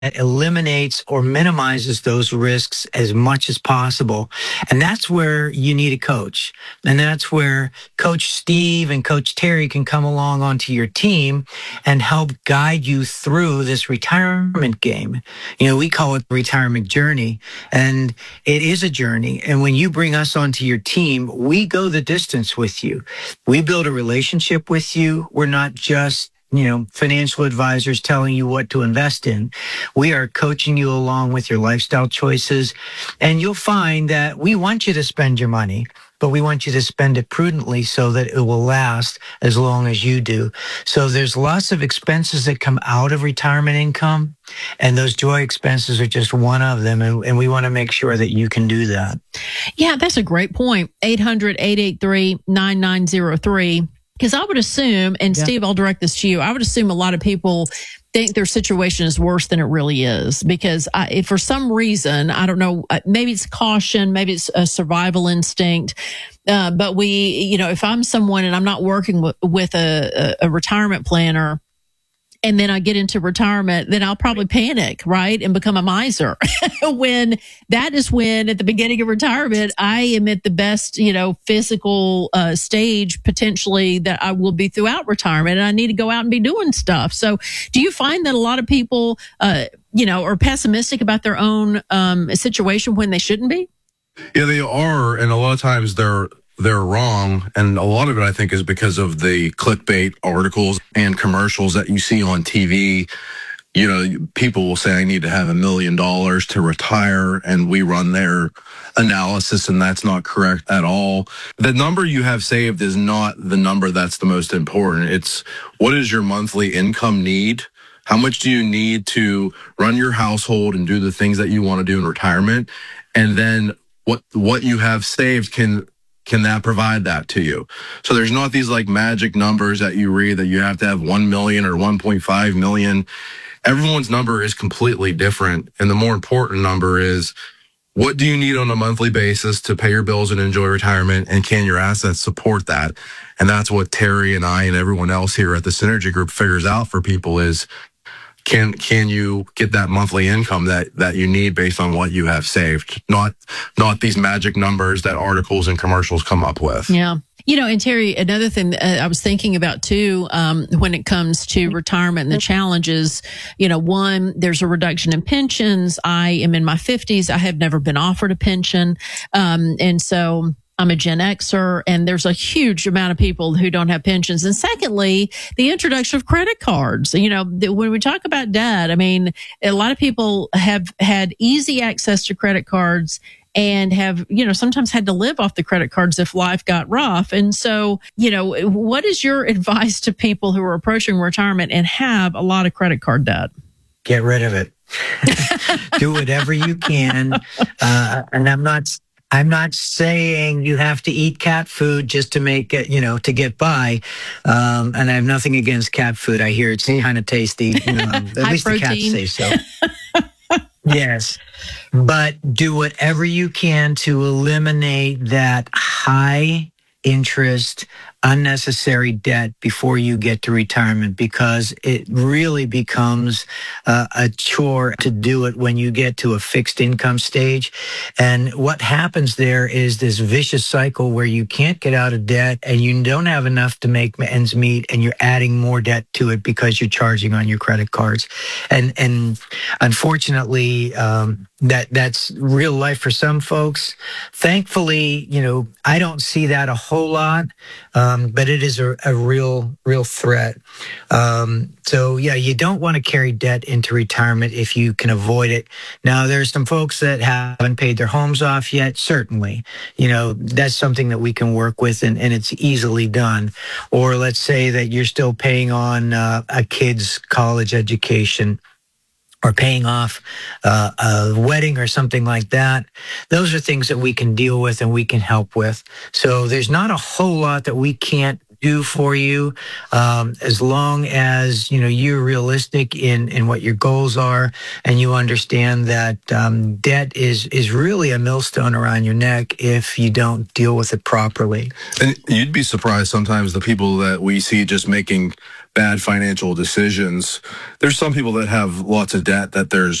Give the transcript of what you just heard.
eliminates or minimizes those risks as much as possible. And that's where you need a coach. And that's where Coach Steve and Coach Terry can come along onto your team and help guide you through this retirement game. We call it the retirement journey, and it is a journey. And when you bring us onto your team, we go the distance with you. We build a relationship with you. We're not just financial advisors telling you what to invest in. We are coaching you along with your lifestyle choices. And you'll find that we want you to spend your money, but we want you to spend it prudently so that it will last as long as you do. So there's lots of expenses that come out of retirement income, and those joy expenses are just one of them. And we want to make sure that you can do that. Yeah, that's a great point. 800-883-9903. Because I would assume, and Steve, I'll direct this to you, I would assume a lot of people think their situation is worse than it really is. Because if for some reason, I don't know, maybe it's caution, maybe it's a survival instinct. But if I'm someone and I'm not working with a retirement planner, and then I get into retirement, then I'll probably panic, right? And become a miser. When at the beginning of retirement, I am at the best, physical stage potentially that I will be throughout retirement, and I need to go out and be doing stuff. So do you find that a lot of people, are pessimistic about their own situation when they shouldn't be? Yeah, they are. And a lot of times they're wrong. And a lot of it, I think, is because of the clickbait articles and commercials that you see on TV. People will say, I need to have $1 million to retire, and we run their analysis, and that's not correct at all. The number you have saved is not the number that's the most important. It's what is your monthly income need? How much do you need to run your household and do the things that you want to do in retirement? And then what you have saved, can that provide that to you? So there's not these like magic numbers that you read that you have to have 1 million or 1.5 million. Everyone's number is completely different. And the more important number is, what do you need on a monthly basis to pay your bills and enjoy retirement? And can your assets support that? And that's what Terry and I and everyone else here at the Synergy Group figures out for people is, can you get that monthly income that you need based on what you have saved? Not these magic numbers that articles and commercials come up with. Yeah. And Terry, another thing I was thinking about too, when it comes to retirement and the challenges, one, there's a reduction in pensions. I am in my 50s. I have never been offered a pension. And so I'm a Gen Xer, and there's a huge amount of people who don't have pensions. And secondly, the introduction of credit cards. When we talk about debt, I mean, a lot of people have had easy access to credit cards and have, sometimes had to live off the credit cards if life got rough. And so, what is your advice to people who are approaching retirement and have a lot of credit card debt? Get rid of it. Do whatever you can. And I'm not saying you have to eat cat food just to make it, to get by. And I have nothing against cat food. I hear it's kind of tasty. At least the cats say so. Yes. But do whatever you can to eliminate that high interest, unnecessary debt before you get to retirement, because it really becomes a chore to do it when you get to a fixed income stage. And what happens there is this vicious cycle where you can't get out of debt and you don't have enough to make ends meet, and you're adding more debt to it because you're charging on your credit cards. And unfortunately, that's real life for some folks. Thankfully, I don't see that a whole lot. But it is a real threat. So yeah, you don't want to carry debt into retirement if you can avoid it. Now, there's some folks that haven't paid their homes off yet. Certainly, that's something that we can work with, and it's easily done. Or let's say that you're still paying on a kid's college education, or paying off a wedding or something like that. Those are things that we can deal with and we can help with. So there's not a whole lot that we can't do for you, as long as you're realistic in what your goals are, and you understand that debt is really a millstone around your neck if you don't deal with it properly. And you'd be surprised sometimes the people that we see just making bad financial decisions. There's some people that have lots of debt that there's